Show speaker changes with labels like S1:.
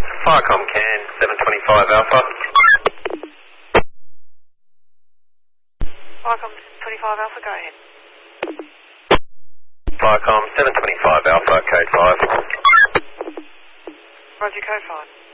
S1: Firecom can 725 Alpha.
S2: Firecom 25 Alpha, go ahead.
S1: Firecom 725 Alpha, code 5.
S2: Roger, code 5.